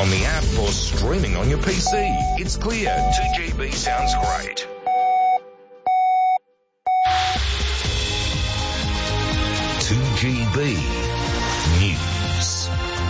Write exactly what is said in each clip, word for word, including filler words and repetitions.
on the app or streaming on your P C. It's clear. two G B sounds great. two G B News.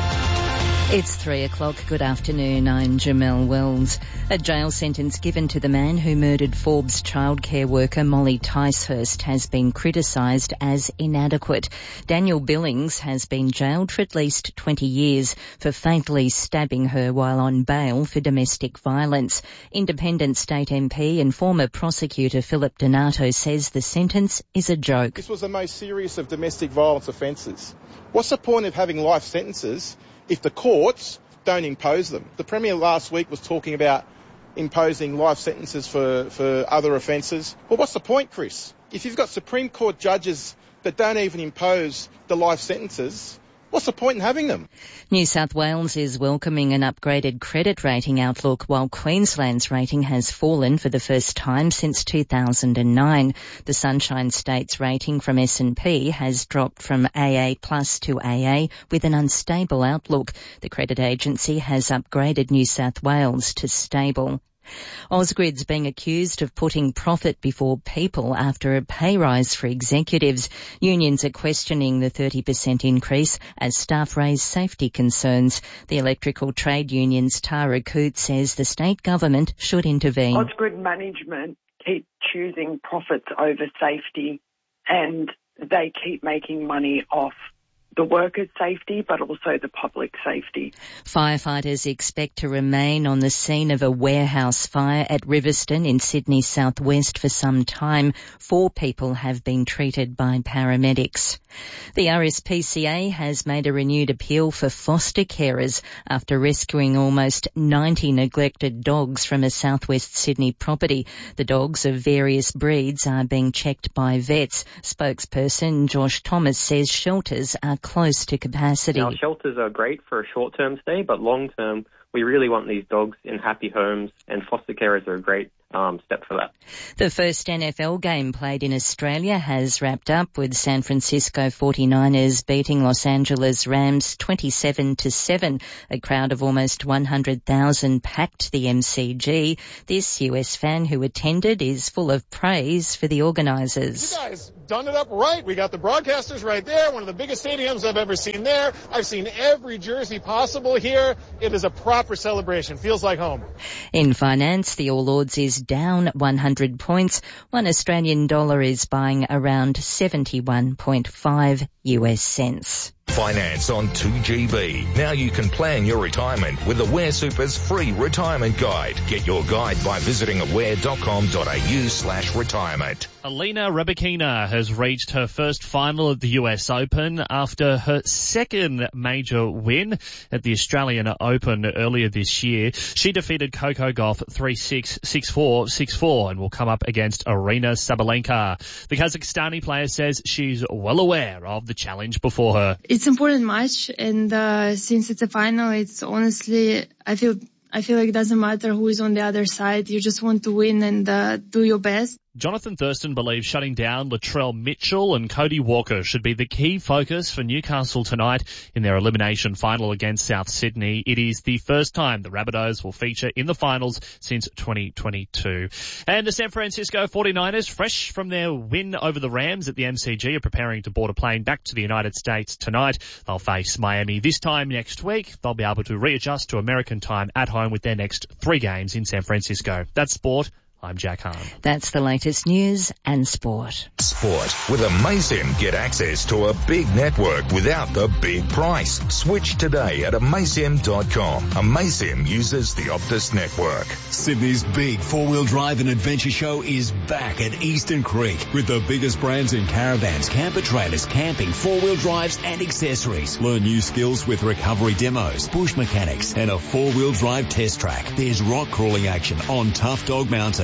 It's three o'clock. Good afternoon. I'm Jamelle Wells. A jail sentence given to the man who murdered Forbes childcare worker Molly Ticehurst has been criticised as inadequate. Daniel Billings has been jailed for at least twenty years for fatally stabbing her while on bail for domestic violence. Independent State M P and former prosecutor Philip Donato says the sentence is a joke. This was the most serious of domestic violence offences. What's the point of having life sentences if the courts don't impose them? The Premier last week was talking about imposing life sentences for, for other offences. Well, what's the point, Chris? If you've got Supreme Court judges that don't even impose the life sentences, what's the point in having them? New South Wales is welcoming an upgraded credit rating outlook, while Queensland's rating has fallen for the first time since two thousand nine. The Sunshine State's rating from S and P has dropped from A A plus to A A with an unstable outlook. The credit agency has upgraded New South Wales to stable. Ausgrid's being accused of putting profit before people after a pay rise for executives. Unions are questioning the thirty percent increase as staff raise safety concerns. The Electrical Trade Union's Tara Coote says the state government should intervene. Ausgrid management keep choosing profits over safety, and they keep making money off the workers' safety, but also the public safety. Firefighters expect to remain on the scene of a warehouse fire at Riverstone in Sydney southwest for some time. Four people have been treated by paramedics. The R S P C A has made a renewed appeal for foster carers after rescuing almost ninety neglected dogs from a southwest Sydney property. The dogs of various breeds are being checked by vets. Spokesperson Josh Thomas says shelters are close to capacity. Our shelters are great for a short-term stay, but long-term, we really want these dogs in happy homes, and foster carers are a great um, step for that. The first N F L game played in Australia has wrapped up with San Francisco forty-niners beating Los Angeles Rams twenty-seven to seven. A crowd of almost one hundred thousand packed the M C G. This U S fan who attended is full of praise for the organisers. You guys done it up right. We got the broadcasters right there, one of the biggest stadiums I've ever seen there. I've seen every jersey possible here. It is a proper celebration. Feels like home. In finance, the All Ords is down one hundred points. One Australian dollar is buying around seventy-one point five U S cents. Finance on two G B. Now you can plan your retirement with Aware Super's free retirement guide. Get your guide by visiting aware.com.au slash retirement. Alina Rybakina has reached her first final of the U S Open after her second major win at the Australian Open earlier this year. She defeated Coco Gauff three six, six four, six four and will come up against Aryna Sabalenka. The Kazakhstani player says she's well aware of the challenge before her. It's an important match, and uh, since it's a final, it's honestly, I feel I feel like it doesn't matter who is on the other side. You just want to win and uh, do your best. Jonathan Thurston believes shutting down Latrell Mitchell and Cody Walker should be the key focus for Newcastle tonight in their elimination final against South Sydney. It is the first time the Rabbitohs will feature in the finals since twenty twenty-two. And the San Francisco forty-niners, fresh from their win over the Rams at the M C G, are preparing to board a plane back to the United States tonight. They'll face Miami this time next week. They'll be able to readjust to American time at home with their next three games in San Francisco. That's sport. I'm Jack Hahn. That's the latest news and sport. Sport. With Amaysim, get access to a big network without the big price. Switch today at amaysim dot com. Amaysim uses the Optus network. Sydney's big four-wheel drive and adventure show is back at Eastern Creek with the biggest brands in caravans, camper trailers, camping, four-wheel drives and accessories. Learn new skills with recovery demos, bush mechanics and a four-wheel drive test track. There's rock crawling action on Tough Dog Mountain.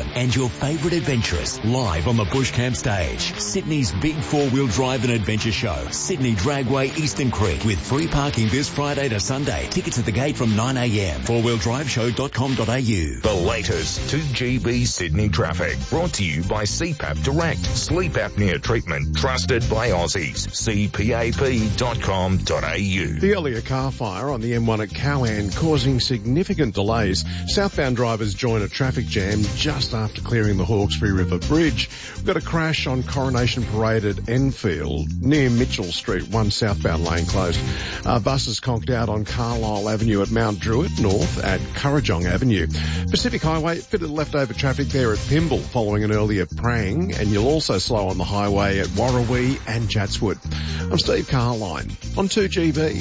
and your favourite adventurers live on the Bush Camp stage. Sydney's big four-wheel drive and adventure show, Sydney Dragway Eastern Creek, with free parking this Friday to Sunday. Tickets at the gate from nine a m. four wheel drive show dot com dot a u. The latest two G B Sydney traffic, brought to you by C PAP Direct. Sleep apnea treatment, trusted by Aussies. C P A P dot com dot a u. The earlier car fire on the M one at Cowan causing significant delays. Southbound drivers join a traffic jam just after clearing the Hawkesbury River Bridge. We've got a crash on Coronation Parade at Enfield near Mitchell Street, one southbound lane closed. Uh, buses conked out on Carlisle Avenue at Mount Druitt, north at Currajong Avenue. Pacific Highway, bit of leftover traffic there at Pymble following an earlier prang, and you'll also slow on the highway at Warrawee and Chatswood. I'm Steve Carline on two G B.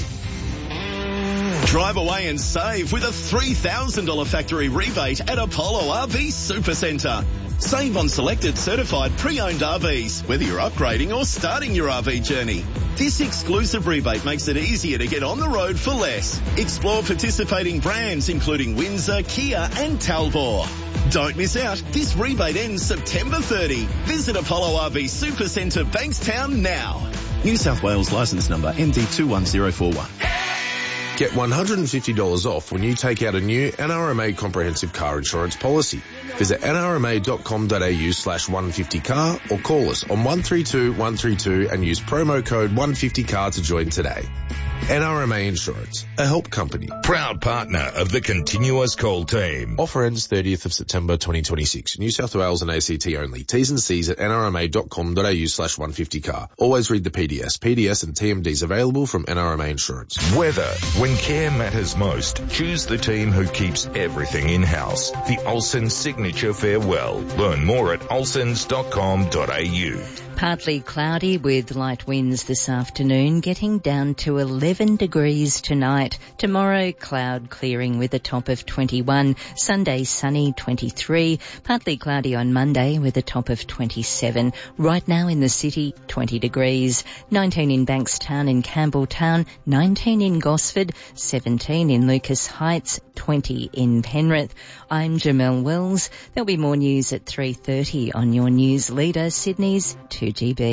Drive away and save with a three thousand dollars factory rebate at Apollo R V Supercentre. Save on selected certified pre-owned R Vs, whether you're upgrading or starting your R V journey. This exclusive rebate makes it easier to get on the road for less. Explore participating brands including Windsor, Kia and Talbot. Don't miss out. This rebate ends September thirtieth. Visit Apollo R V Supercentre Bankstown now. New South Wales licence number M D two one zero four one. Get one hundred fifty dollars off when you take out a new N R M A comprehensive car insurance policy. Visit n r m a dot com dot a u slash one fifty car or call us on one three two one three two and use promo code one fifty car to join today. N R M A Insurance, a help company. Proud partner of the Continuous Call team. Offer ends thirtieth of September twenty twenty-six. New South Wales and A C T only. T's and C's at n r m a dot com dot a u slash one fifty car. Always read the P D S. P D S and T M Ds available from N R M A Insurance. Weather. When care matters most, choose the team who keeps everything in-house. The Olsen Signature Farewell. Learn more at olsens dot com dot a u. Partly cloudy with light winds this afternoon, getting down to eleven degrees tonight. Tomorrow, cloud clearing with a top of twenty-one. Sunday, sunny, twenty-three. Partly cloudy on Monday with a top of twenty-seven. Right now in the city, twenty degrees. nineteen in Bankstown and Campbelltown. nineteen in Gosford. seventeen in Lucas Heights. twenty in Penrith. I'm Jamelle Wells. There'll be more news at three thirty on your news leader, Sydney's two G B.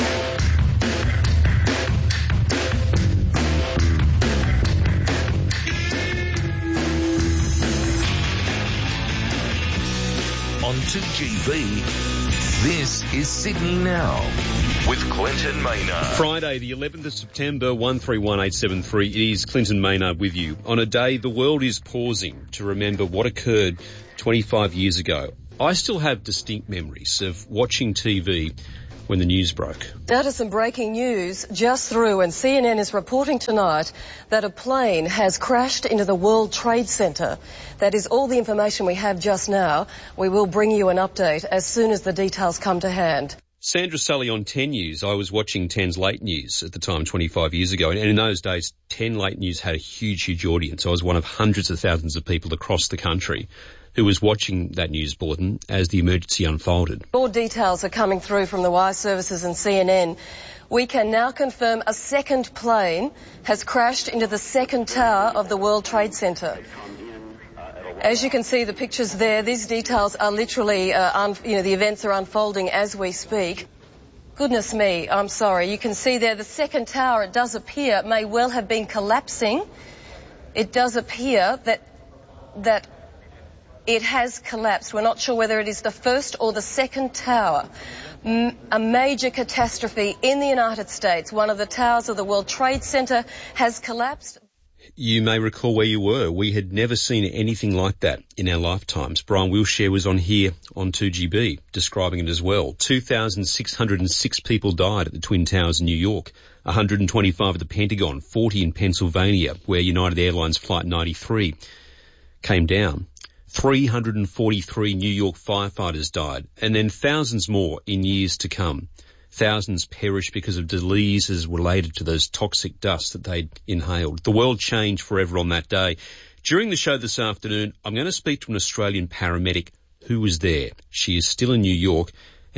On two G B, this is Sydney Now with Clinton Maynard. Friday, the eleventh of September, one three one eight seven three. It is Clinton Maynard with you. On a day the world is pausing to remember what occurred twenty-five years ago. I still have distinct memories of watching T V when the news broke. Now to some breaking news just through, and C N N is reporting tonight that a plane has crashed into the World Trade Center. That is all the information we have just now. We will bring you an update as soon as the details come to hand. Sandra Sully on ten News. I was watching ten's Late News at the time, twenty-five years ago, and in those days, ten Late News had a huge, huge audience. I was one of hundreds of thousands of people across the country who was watching that news bulletin as the emergency unfolded. More details are coming through from the wire services and C N N. We can now confirm a second plane has crashed into the second tower of the World Trade Center. As you can see the pictures there, these details are literally, uh, un- you know, the events are unfolding as we speak. Goodness me, I'm sorry. You can see there the second tower, it does appear, may well have been collapsing. It does appear that that it has collapsed. We're not sure whether it is the first or the second tower. M- a major catastrophe in the United States. One of the towers of the World Trade Center has collapsed. You may recall where you were. We had never seen anything like that in our lifetimes. Brian Wilshire was on here on two G B describing it as well. two thousand six hundred six people died at the Twin Towers in New York, one hundred twenty-five at the Pentagon, forty in Pennsylvania, where United Airlines Flight ninety-three came down. three hundred forty-three New York firefighters died, and then thousands more in years to come. Thousands perished because of diseases related to those toxic dusts that they'd inhaled. The world changed forever on that day. During the show this afternoon, I'm going to speak to an Australian paramedic who was there. She is still in New York,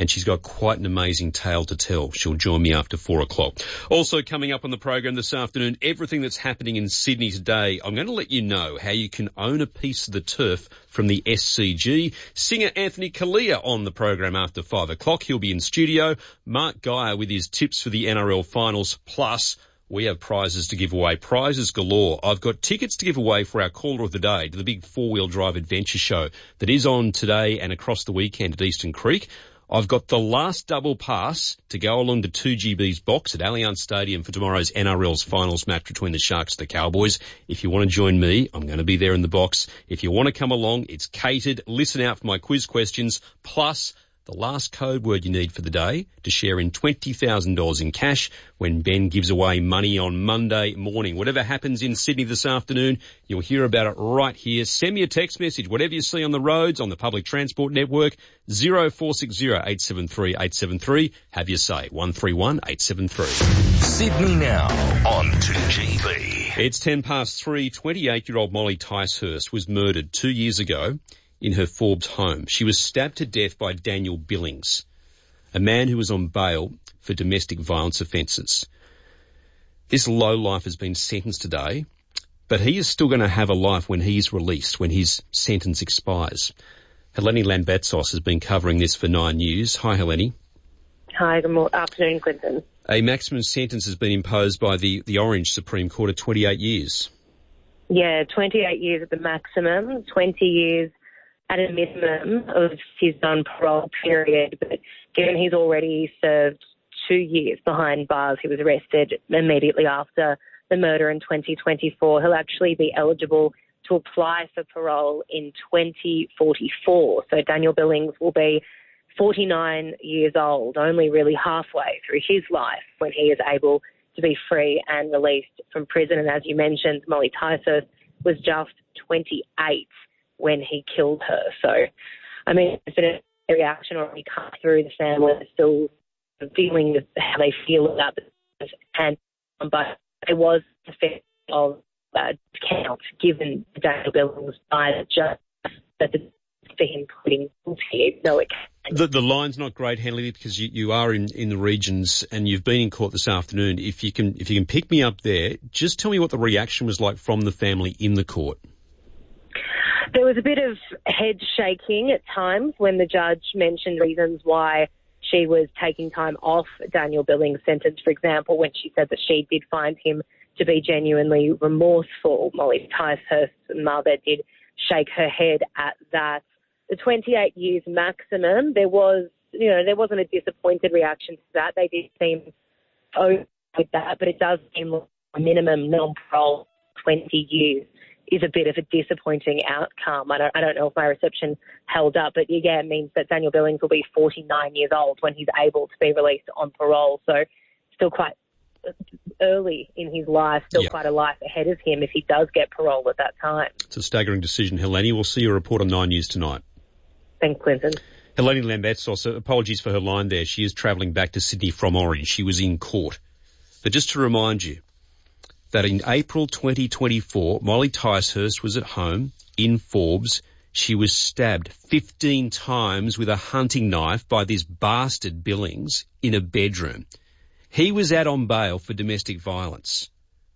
and she's got quite an amazing tale to tell. She'll join me after four o'clock. Also coming up on the program this afternoon, everything that's happening in Sydney today. I'm going to let you know how you can own a piece of the turf from the S C G. Singer Anthony Kalia on the program after five o'clock. He'll be in studio. Mark Geyer with his tips for the N R L finals. Plus, we have prizes to give away. Prizes galore. I've got tickets to give away for our caller of the day to the big four-wheel drive adventure show that is on today and across the weekend at Eastern Creek. I've got the last double pass to go along to two G B's box at Allianz Stadium for tomorrow's N R L's finals match between the Sharks and the Cowboys. If you want to join me, I'm going to be there in the box. If you want to come along, it's catered. Listen out for my quiz questions, plus the last code word you need for the day to share in twenty thousand dollars in cash when Ben gives away money on Monday morning. Whatever happens in Sydney this afternoon, you'll hear about it right here. Send me a text message, whatever you see on the roads, on the public transport network, zero four six zero eight seven three eight seven three. Have your say, one three one eight seven three. Sydney Now on two G B. It's ten past three. twenty-eight-year-old Molly Ticehurst was murdered two years ago in her Forbes home. She was stabbed to death by Daniel Billings, a man who was on bail for domestic violence offences. This lowlife has been sentenced today, but he is still going to have a life when he's released, when his sentence expires. Helene Lambatsos has been covering this for Nine News. Hi, Helene. Hi, good morning, afternoon, Clinton. A maximum sentence has been imposed by the, the Orange Supreme Court of twenty-eight years. Yeah, twenty-eight years at the maximum, twenty years at a minimum of his non-parole period. But given he's already served two years behind bars, he was arrested immediately after the murder in twenty twenty-four. He'll actually be eligible to apply for parole in twenty forty-four. So Daniel Billings will be forty-nine years old, only really halfway through his life when he is able to be free and released from prison. And as you mentioned, Molly Ticehurst was just twenty-eight when he killed her. So, I mean, it's been a reaction already come through. The family is still dealing with how they feel about this. And, but it was a fair of uh, count given Daniel Billings died just that the for him pleading guilty. No, it can't. The, the line's not great, Henley, because you, you are in, in the regions and you've been in court this afternoon. If you can if you can pick me up there, just tell me what the reaction was like from the family in the court. There was a bit of head shaking at times when the judge mentioned reasons why she was taking time off Daniel Billings' sentence. For example, when she said that she did find him to be genuinely remorseful. Molly Ticehurst's mother did shake her head at that. The twenty-eight years maximum, there was, you know, there wasn't a disappointed reaction to that. They did seem okay with that, but it does seem like a minimum non-parole twenty years is a bit of a disappointing outcome. I don't, I don't know if my reception held up, but yeah, it means that Daniel Billings will be forty-nine years old when he's able to be released on parole. So still quite early in his life, still yep. quite a life ahead of him if he does get parole at that time. It's a staggering decision, Helene. We'll see your report on Nine News tonight. Thanks, Clinton. Helene Lambatsos, apologies for her line there. She is travelling back to Sydney from Orange. She was in court. But just to remind you that in April twenty twenty-four, Molly Ticehurst was at home in Forbes. She was stabbed fifteen times with a hunting knife by this bastard Billings in a bedroom. He was out on bail for domestic violence.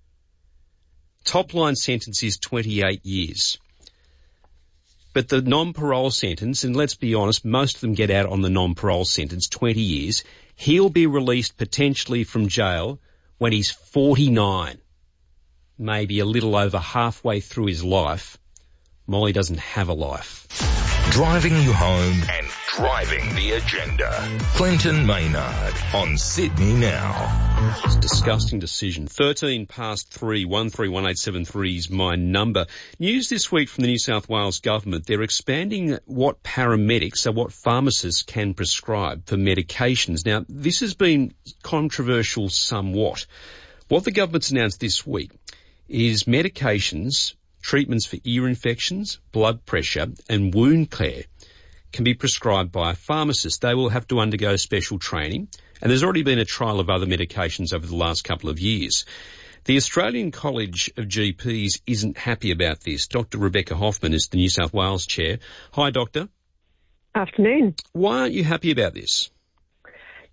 Top line sentence is twenty-eight years. But the non-parole sentence, and let's be honest, most of them get out on the non-parole sentence, twenty years. He'll be released potentially from jail when he's forty-nine, maybe a little over halfway through his life. Molly doesn't have a life. Driving you home and driving the agenda. Clinton Maynard on Sydney Now. It's a disgusting decision. thirteen past three, one three one eight seven three is my number. News this week from the New South Wales government. They're expanding what paramedics, so what pharmacists can prescribe for medications. Now, this has been controversial somewhat. What the government's announced this week is medications, treatments for ear infections, blood pressure and wound care can be prescribed by a pharmacist. They will have to undergo special training, and there's already been a trial of other medications over the last couple of years. The Australian College of G Ps isn't happy about this. Doctor Rebecca Hoffman is the New South Wales chair. Hi, Doctor. Afternoon. Why aren't you happy about this?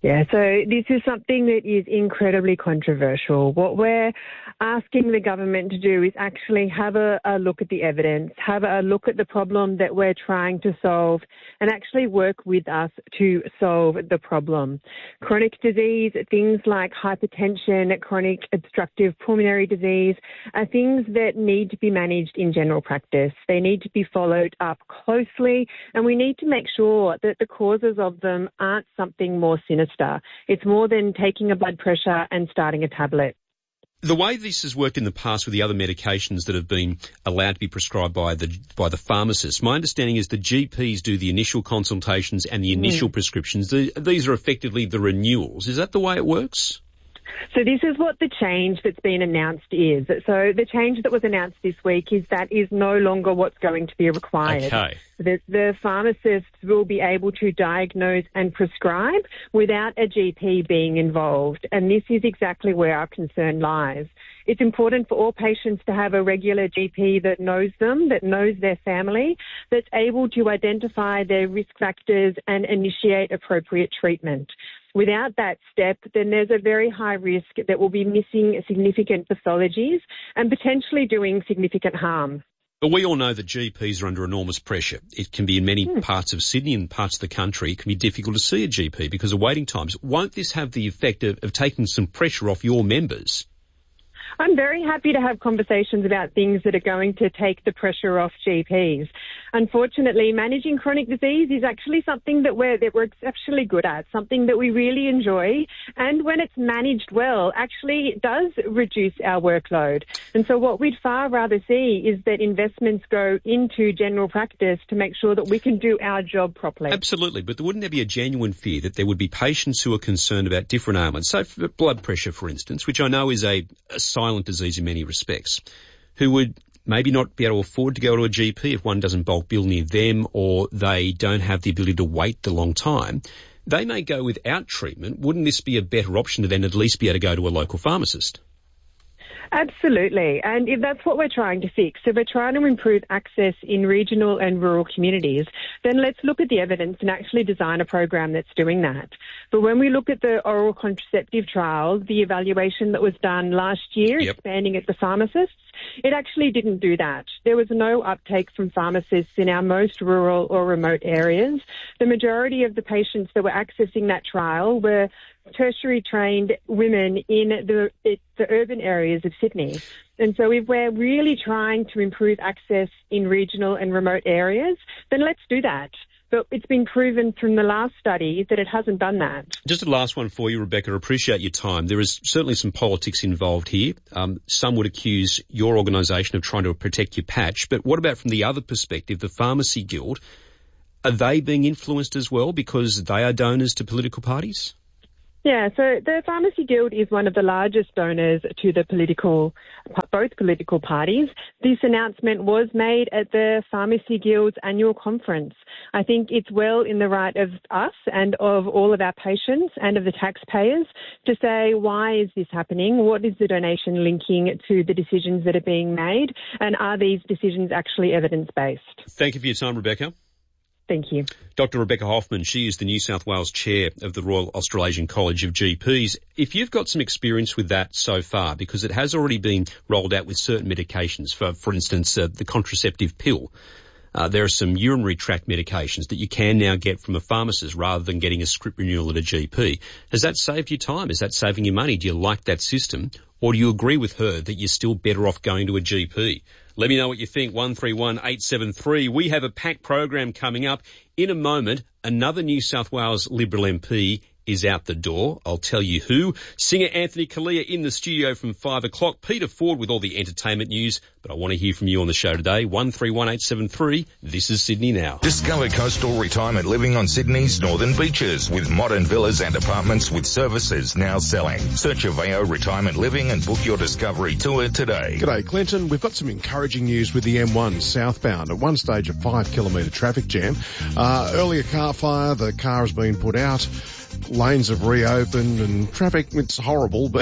Yeah, so this is something that is incredibly controversial. What we're asking the government to do is actually have a, a look at the evidence, have a look at the problem that we're trying to solve, and actually work with us to solve the problem. Chronic disease, things like hypertension, chronic obstructive pulmonary disease, are things that need to be managed in general practice. They need to be followed up closely, and we need to make sure that the causes of them aren't something more sinister. It's more than taking a blood pressure and starting a tablet. The way this has worked in the past with the other medications that have been allowed to be prescribed by the by the pharmacist, my understanding is the G Ps do the initial consultations and the initial mm. prescriptions. The, these are effectively the renewals. Is that the way it works? So this is what the change that's been announced is. So the change that was announced this week is that is no longer what's going to be required. Okay. The, the pharmacists will be able to diagnose and prescribe without a G P being involved. And this is exactly where our concern lies. It's important for all patients to have a regular G P that knows them, that knows their family, that's able to identify their risk factors and initiate appropriate treatment. Without that step, then there's a very high risk that we'll be missing significant pathologies and potentially doing significant harm. But we all know that G Ps are under enormous pressure. It can be in many hmm. parts of Sydney and parts of the country. It can be difficult to see a G P because of waiting times. Won't this have the effect of, of taking some pressure off your members? I'm very happy to have conversations about things that are going to take the pressure off G Ps. Unfortunately, managing chronic disease is actually something that we're, that we're exceptionally good at, something that we really enjoy. And when it's managed well, actually it does reduce our workload. And so what we'd far rather see is that investments go into general practice to make sure that we can do our job properly. Absolutely. But wouldn't there be a genuine fear that there would be patients who are concerned about different ailments, so for blood pressure, for instance, which I know is a, a silent disease in many respects, who would maybe not be able to afford to go to a G P if one doesn't bulk bill near them, or they don't have the ability to wait the long time. They may go without treatment. Wouldn't this be a better option to then at least be able to go to a local pharmacist? Absolutely. And if that's what we're trying to fix, if we're trying to improve access in regional and rural communities, then let's look at the evidence and actually design a program that's doing that. But when we look at the oral contraceptive trial, the evaluation that was done last year, yep. expanding it to pharmacists, it actually didn't do that. There was no uptake from pharmacists in our most rural or remote areas. The majority of the patients that were accessing that trial were tertiary trained women in the, the urban areas of Sydney. And so if we're really trying to improve access in regional and remote areas, then let's do that. But it's been proven from the last study that it hasn't done that. Just a last one for you, Rebecca. I appreciate your time. There is certainly some politics involved here. Um, some would accuse your organisation of trying to protect your patch. But what about from the other perspective, the Pharmacy Guild? Are they being influenced as well because they are donors to political parties? Yeah, so the Pharmacy Guild is one of the largest donors to the political, both political parties. This announcement was made at the Pharmacy Guild's annual conference. I think it's well in the right of us and of all of our patients and of the taxpayers to say, why is this happening? What is the donation linking to the decisions that are being made? And are these decisions actually evidence-based? Thank you for your time, Rebecca. Thank you. Doctor Rebecca Hoffman, she is the New South Wales Chair of the Royal Australasian College of G Ps. If you've got some experience with that so far, because it has already been rolled out with certain medications, for, for instance, uh, the contraceptive pill, uh, there are some urinary tract medications that you can now get from a pharmacist rather than getting a script renewal at a G P. Has that saved you time? Is that saving you money? Do you like that system? Or do you agree with her that you're still better off going to a G P? Let me know what you think. one three one eight seven three. We have a packed program coming up. In a moment, another New South Wales Liberal M P is out the door. I'll tell you who. Singer Anthony Kalia in the studio from five o'clock. Peter Ford with all the entertainment news. But I want to hear from you on the show today. one three one eight seven three. This is Sydney Now. Discover coastal retirement living on Sydney's northern beaches with modern villas and apartments with services now selling. Search Aveo Retirement Living and book your discovery tour today. G'day, Clinton. We've got some encouraging news with the M one southbound. At one stage, a five kilometre traffic jam. Uh, earlier car fire, the car has been put out. Lanes have reopened and traffic, it's horrible, but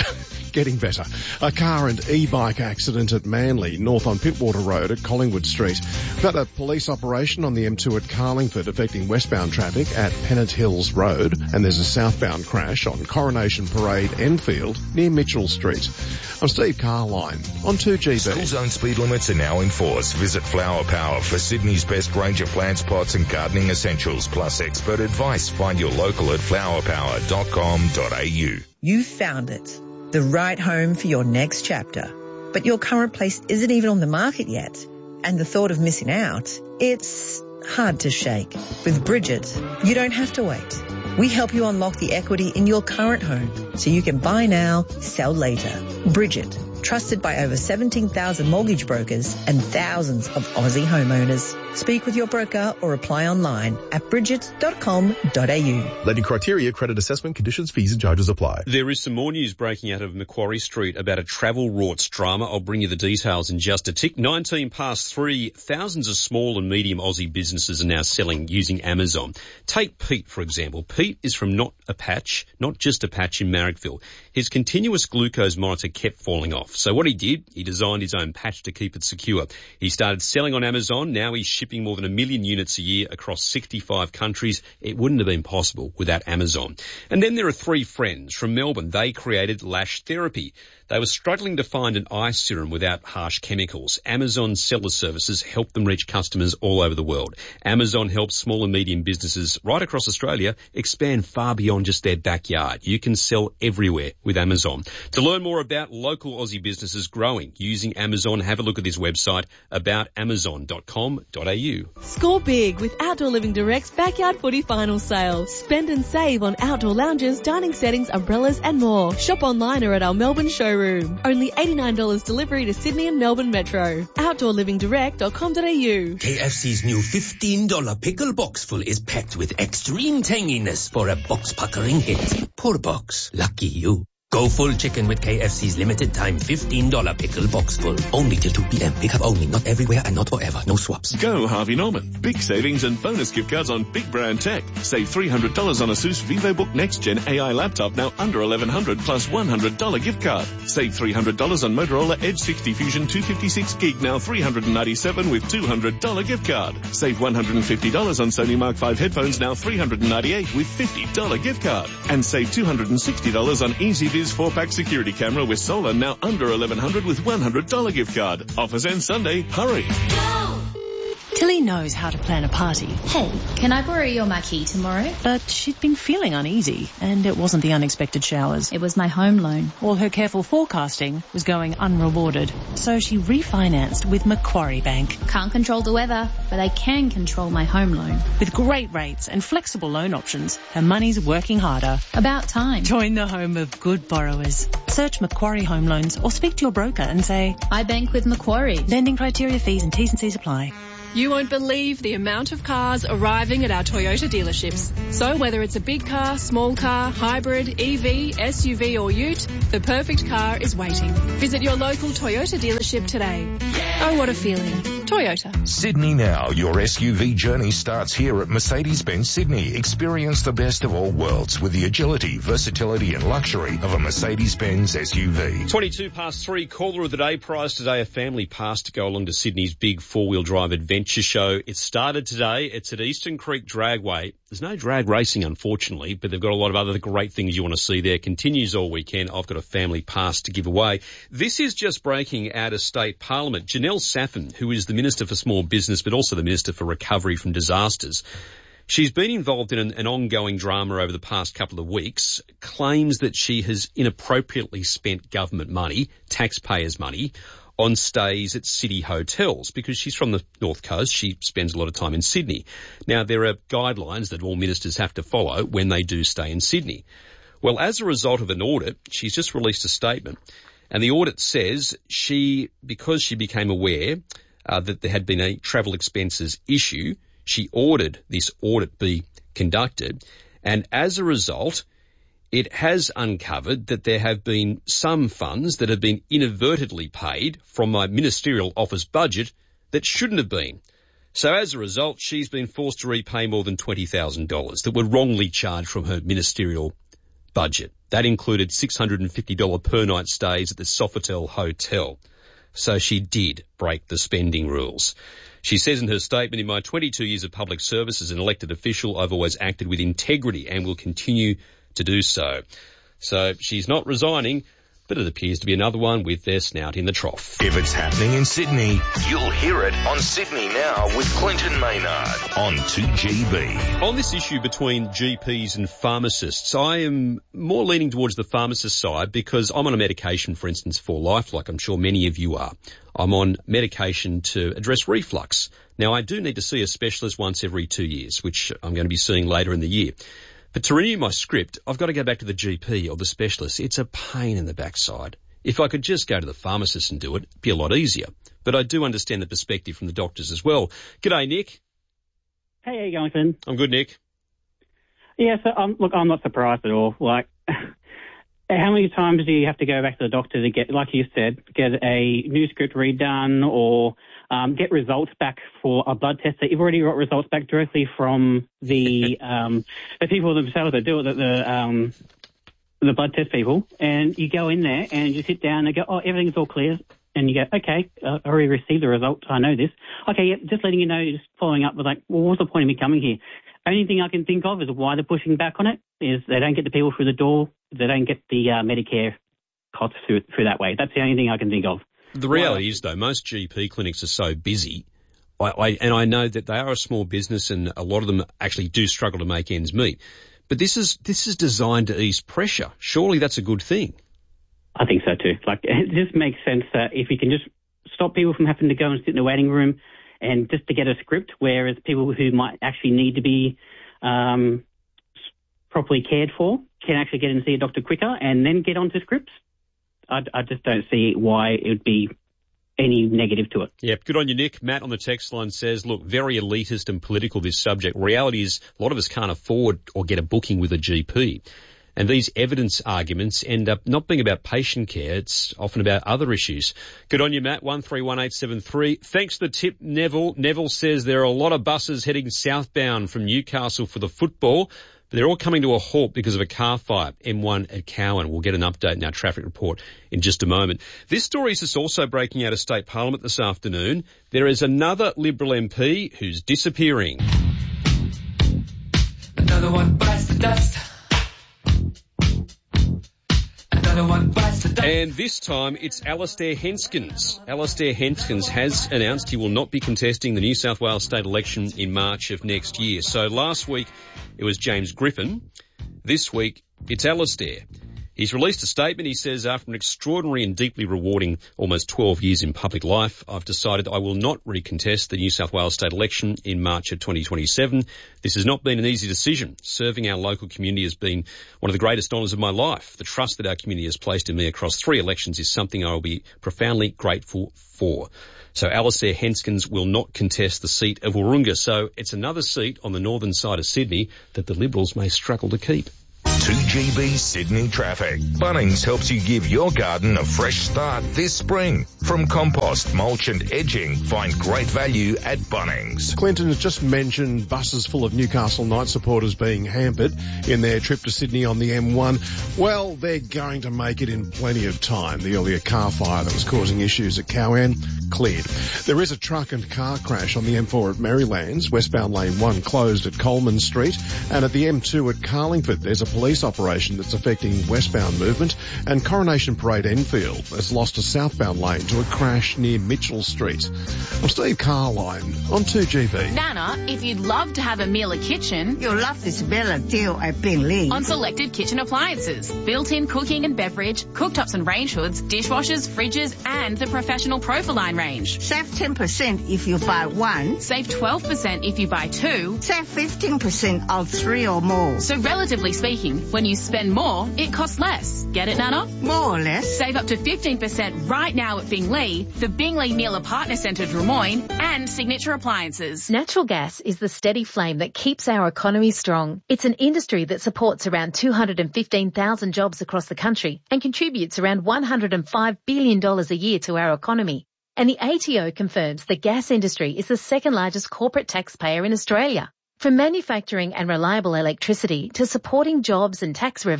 getting better. A car and e-bike accident at Manly, north on Pittwater Road at Collingwood Street. We've got a police operation on the M two at Carlingford affecting westbound traffic at Pennant Hills Road, and there's a southbound crash on Coronation Parade Enfield near Mitchell Street. I'm Steve Carline on two G B. School zone speed limits are now in force. Visit Flower Power for Sydney's best range of plants, pots and gardening essentials, plus expert advice. Find your local at flower power dot com dot a u. You found it. The right home for your next chapter. But your current place isn't even on the market yet. And the thought of missing out, it's hard to shake. With Bridget, you don't have to wait. We help you unlock the equity in your current home so you can buy now, sell later. Bridget, trusted by over seventeen thousand mortgage brokers and thousands of Aussie homeowners. Speak with your broker or apply online at bridget dot com dot a u. Lending criteria, credit assessment, conditions, fees and charges apply. There is some more news breaking out of Macquarie Street about a travel rorts drama. I'll bring you the details in just a tick. nineteen past three, thousands of small and medium Aussie businesses are now selling using Amazon. Take Pete, for example. Pete is from Not a Patch, not just a patch in Marrickville. His continuous glucose monitor kept falling off. So what he did, he designed his own patch to keep it secure. He started selling on Amazon. Now he's shipping more than a million units a year across sixty-five countries. It wouldn't have been possible without Amazon. And then there are three friends from Melbourne. They created Lash Therapy. They were struggling to find an eye serum without harsh chemicals. Amazon seller services help them reach customers all over the world. Amazon helps small and medium businesses right across Australia expand far beyond just their backyard. You can sell everywhere with Amazon. To learn more about local Aussie businesses growing using Amazon, have a look at this website, about amazon dot com dot a u. Score big with Outdoor Living Direct's Backyard Footy Final Sale. Spend and save on outdoor lounges, dining settings, umbrellas and more. Shop online or at our Melbourne showroom. Only eighty-nine dollars delivery to Sydney and Melbourne Metro. outdoor living direct dot com dot a u. K F C's new fifteen dollars pickle box full is packed with extreme tanginess for a box-puckering hit. Poor box. Lucky you. Go full chicken with K F C's limited time fifteen dollars pickle box full. Only till two p.m. Pick up only, not everywhere and not forever. No swaps. Go Harvey Norman. Big savings and bonus gift cards on big brand tech. Save three hundred dollars on Asus VivoBook Next Gen A I laptop, now under eleven hundred dollars plus one hundred dollars gift card. Save three hundred dollars on Motorola Edge sixty Fusion two fifty-six gig, now three hundred ninety-seven dollars with two hundred dollars gift card. Save one hundred fifty dollars on Sony Mark five headphones, now three hundred ninety-eight dollars with fifty dollars gift card. And save two hundred sixty dollars on EasyViz four pack security camera with solar, now under eleven hundred dollars with one hundred dollars gift card. Offers end Sunday. Hurry. Tilly knows how to plan a party. Hey, can I borrow your marquee tomorrow? But she'd been feeling uneasy, and it wasn't the unexpected showers. It was my home loan. All her careful forecasting was going unrewarded. So she refinanced with Macquarie Bank. Can't control the weather, but I can control my home loan. With great rates and flexible loan options, her money's working harder. About time. Join the home of good borrowers. Search Macquarie Home Loans or speak to your broker and say, I bank with Macquarie. Lending criteria, fees and T's and C's apply. You won't believe the amount of cars arriving at our Toyota dealerships. So whether it's a big car, small car, hybrid, E V, S U V or ute, the perfect car is waiting. Visit your local Toyota dealership today. Oh, what a feeling. Toyota. Sydney Now. Your S U V journey starts here at Mercedes-Benz Sydney. Experience the best of all worlds with the agility, versatility and luxury of a Mercedes-Benz S U V. twenty-two past three, caller of the day prize today, a family pass to go along to Sydney's big four-wheel drive adventure show. It started today. It's at Eastern Creek Dragway. There's no drag racing, unfortunately, but they've got a lot of other great things you want to see there. Continues all weekend. I've got a family pass to give away. This is just breaking out of state parliament. Janelle Saffin, who is the Minister for Small Business, but also the Minister for Recovery from Disasters, she's been involved in an, an ongoing drama over the past couple of weeks, claims that she has inappropriately spent government money, taxpayers' money, on stays at city hotels because she's from the North Coast. She spends a lot of time in Sydney. Now, there are guidelines that all ministers have to follow when they do stay in Sydney. Well, as a result of an audit, she's just released a statement, and the audit says she, because she became aware uh, that there had been a travel expenses issue, she ordered this audit be conducted, and as a result, it has uncovered that there have been some funds that have been inadvertently paid from my ministerial office budget that shouldn't have been. So as a result, she's been forced to repay more than twenty thousand dollars that were wrongly charged from her ministerial budget. That included six hundred fifty dollars per night stays at the Sofitel Hotel. So she did break the spending rules. She says in her statement, in my twenty-two years of public service as an elected official, I've always acted with integrity and will continue to do so. So she's not resigning, but it appears to be another one with their snout in the trough. If it's happening in Sydney, you'll hear it on Sydney Now with Clinton Maynard on two G B. On this issue between G Ps and pharmacists, I am more leaning towards the pharmacist side because I'm on a medication, for instance, for life, like I'm sure many of you are. I'm on medication to address reflux. Now, I do need to see a specialist once every two years, which I'm going to be seeing later in the year. But to renew my script, I've got to go back to the G P or the specialist. It's a pain in the backside. If I could just go to the pharmacist and do it, it'd be a lot easier. But I do understand the perspective from the doctors as well. G'day, Nick. Hey, how you going, Finn? I'm good, Nick. Yeah, so um, look, I'm not surprised at all. Like, how many times do you have to go back to the doctor to get, like you said, get a new script redone or um, get results back for a blood test that you've already got results back directly from the um, the people themselves that do it, the the, um, the blood test people, and you go in there and you sit down and go, oh, everything's all clear, and you go, okay, uh, I already received the results, I know this. Okay, yep, just letting you know, just following up with like, well, what's the point of me coming here? Only thing I can think of is why they're pushing back on it is they don't get the people through the door, they don't get the uh, Medicare costs through, through that way. That's the only thing I can think of. The reality well, is, though, most G P clinics are so busy, I, I, and I know that they are a small business and a lot of them actually do struggle to make ends meet. But this is this is designed to ease pressure. Surely that's a good thing. I think so too. Like, it just makes sense that if you can just stop people from having to go and sit in the waiting room and just to get a script, whereas people who might actually need to be um, properly cared for can actually get in and see a doctor quicker and then get onto scripts. I, I just don't see why it would be any negative to it. Yep, good on you, Nick. Matt on the text line says, look, very elitist and political, this subject. Reality is a lot of us can't afford or get a booking with a G P. And these evidence arguments end up not being about patient care. It's often about other issues. Good on you, Matt. one three one eight seven three. Thanks for the tip, Neville. Neville says there are a lot of buses heading southbound from Newcastle for the football, but they're all coming to a halt because of a car fire, M one at Cowan. We'll get an update in our traffic report in just a moment. This story is just also breaking out of State Parliament this afternoon. There is another Liberal M P who's disappearing. Another one bites the dust. Another one bites the dust. And this time it's Alastair Henskens. Alastair Henskens has announced he will not be contesting the New South Wales state election in March of next year. So last week it was James Griffin. This week it's Alastair. He's released a statement. He says, after an extraordinary and deeply rewarding almost twelve years in public life, I've decided I will not recontest the New South Wales state election in March of twenty twenty-seven. This has not been an easy decision. Serving our local community has been one of the greatest honours of my life. The trust that our community has placed in me across three elections is something I will be profoundly grateful for. So Alastair Henskens will not contest the seat of Wahroonga. So it's another seat on the northern side of Sydney that the Liberals may struggle to keep. two G B Sydney traffic. Bunnings helps you give your garden a fresh start this spring. From compost, mulch and edging, find great value at Bunnings. Clinton has just mentioned buses full of Newcastle Knight supporters being hampered in their trip to Sydney on the M one. Well, they're going to make it in plenty of time. The earlier car fire that was causing issues at Cowan cleared. There is a truck and car crash on the M four at Marylands. Westbound lane one closed at Coleman Street, and at the M two at Carlingford there's a police operation that's affecting westbound movement, and Coronation Parade Enfield has lost a southbound lane to a crash near Mitchell Street. I'm Steve Carline on two G B. Nana, if you'd love to have a Miele kitchen, you'll love this better deal at Beenleigh. On selected kitchen appliances, built-in cooking and beverage, cooktops and range hoods, dishwashers, fridges, and the professional Profiline range. Save ten percent if you buy one. Save twelve percent if you buy two. Save fifteen percent of three or more. So relatively speaking, when you spend more, it costs less. Get it, Nana? More or less. Save up to fifteen percent right now at Beenleigh, the Beenleigh Miele Partner Centre Drummoyne, and Signature Appliances. Natural gas is the steady flame that keeps our economy strong. It's an industry that supports around two hundred fifteen thousand jobs across the country and contributes around one hundred five billion dollars a year to our economy. And the A T O confirms the gas industry is the second largest corporate taxpayer in Australia. From manufacturing and reliable electricity to supporting jobs and tax revenue,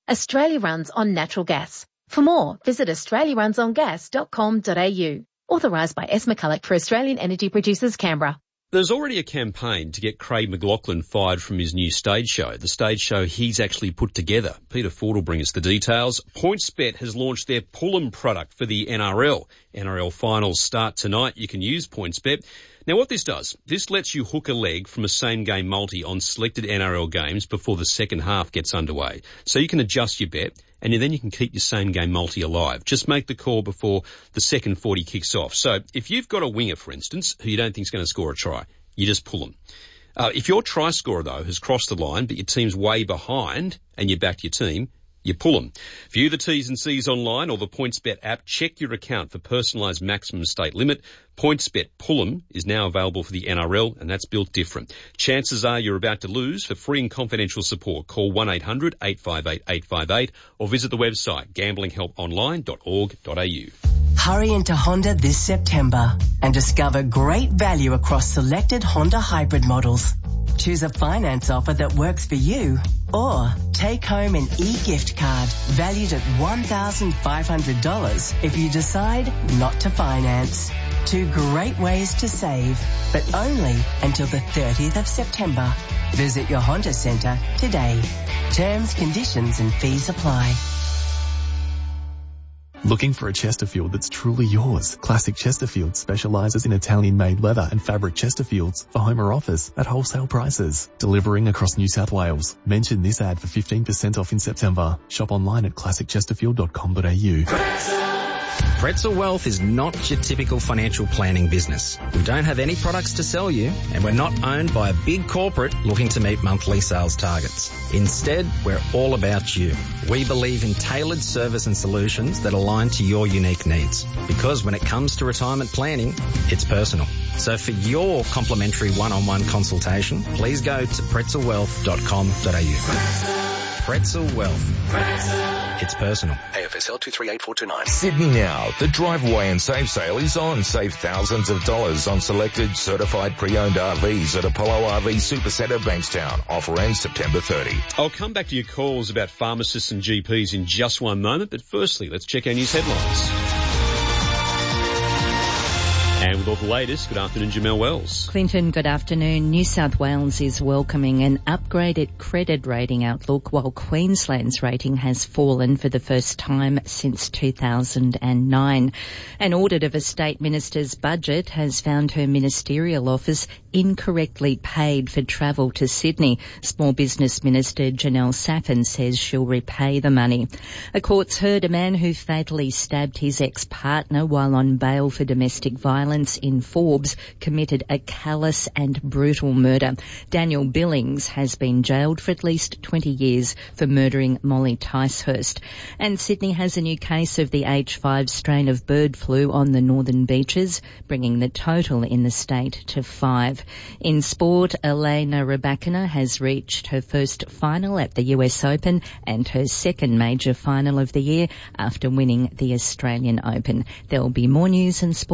Australia runs on natural gas. For more, visit australia runs on gas dot com dot a u. Authorised by S. McCulloch for Australian Energy Producers, Canberra. There's already a campaign to get Craig McLachlan fired from his new stage show, the stage show he's actually put together. Peter Ford will bring us the details. PointsBet has launched their Pull'em product for the N R L. N R L finals start tonight. You can use PointsBet. Now what this does, this lets you hook a leg from a same-game multi on selected N R L games before the second half gets underway. So you can adjust your bet, and then you can keep your same-game multi alive. Just make the call before the second forty kicks off. So if you've got a winger, for instance, who you don't think is going to score a try, you just pull them. Uh, if your try scorer, though, has crossed the line, but your team's way behind and you backed your team, you pull them. View the T's and C's online or the PointsBet app. Check your account for personalised maximum state limit. PointsBet Pull'em is now available for the N R L, and that's built different. Chances are you're about to lose. For free and confidential support, call one eight hundred eight five eight eight five eight or visit the website gambling help online dot org dot a u. Hurry into Honda this September and discover great value across selected Honda hybrid models. Choose a finance offer that works for you, or take home an e-gift card valued at one thousand five hundred dollars if you decide not to finance. Two great ways to save, but only until the thirtieth of September. Visit your Honda Centre today. Terms, conditions and fees apply. Looking for a Chesterfield that's truly yours? Classic Chesterfield specialises in Italian-made leather and fabric Chesterfields for home or office at wholesale prices. Delivering across New South Wales. Mention this ad for fifteen percent off in September. Shop online at classic chesterfield dot com dot a u. Pretzel Wealth is not your typical financial planning business. We don't have any products to sell you, and we're not owned by a big corporate looking to meet monthly sales targets. Instead, we're all about you. We believe in tailored service and solutions that align to your unique needs. Because when it comes to retirement planning, it's personal. So for your complimentary one-on-one consultation, please go to pretzel wealth dot com dot a u. Pretzel Wealth. It's personal. A F S L two three eight four two nine. Sydney now. The Drive Away and Save sale is on. Save thousands of dollars on selected certified pre-owned R Vs at Apollo R V Supercentre, Bankstown. Offer ends September thirtieth. I'll come back to your calls about pharmacists and G Ps in just one moment, but firstly, let's check our news headlines. And with all the latest, good afternoon, Jamelle Wells. Clinton, good afternoon. New South Wales is welcoming an upgraded credit rating outlook, while Queensland's rating has fallen for the first time since two thousand nine. An audit of a state minister's budget has found her ministerial office incorrectly paid for travel to Sydney. Small Business Minister Janelle Saffin says she'll repay the money. A court's heard a man who fatally stabbed his ex-partner while on bail for domestic violence in Forbes committed a callous and brutal murder. Daniel Billings has been jailed for at least twenty years for murdering Molly Ticehurst. And Sydney has a new case of the H five strain of bird flu on the northern beaches, bringing the total in the state to five. In sport, Elena Rybakina has reached her first final at the U S Open and her second major final of the year after winning the Australian Open. There will be more news and sport